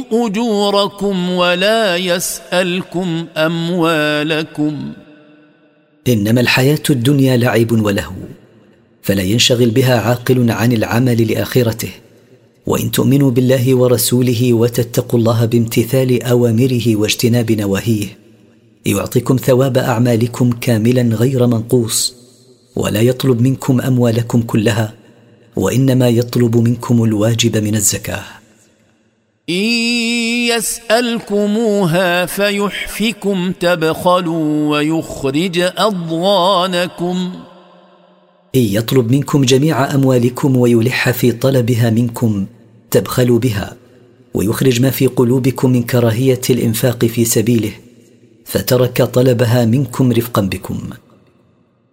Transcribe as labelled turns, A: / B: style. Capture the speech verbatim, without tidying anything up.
A: أجوركم ولا يسألكم أموالكم.
B: إنما الحياة الدنيا لعب ولهو، فلا ينشغل بها عاقل عن العمل لآخرته. وإن تؤمنوا بالله ورسوله وتتقوا الله بامتثال أوامره واجتناب نواهيه يعطيكم ثواب أعمالكم كاملا غير منقوص، ولا يطلب منكم أموالكم كلها، وإنما يطلب منكم الواجب من الزكاة.
A: إن يسألكموها فيحفكم تبخلوا ويخرج أضغانكم.
B: إن يطلب منكم جميع أموالكم ويلح في طلبها منكم تبخلوا بها، ويخرج ما في قلوبكم من كراهية الإنفاق في سبيله، فترك طلبها منكم رفقا بكم.